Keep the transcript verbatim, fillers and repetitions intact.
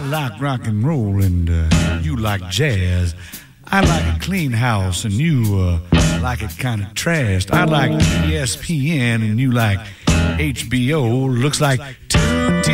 like rock and roll and uh, you like jazz. I like a clean house and you uh, like it kind of trashed. I like E S P N and you like H B O. Looks like two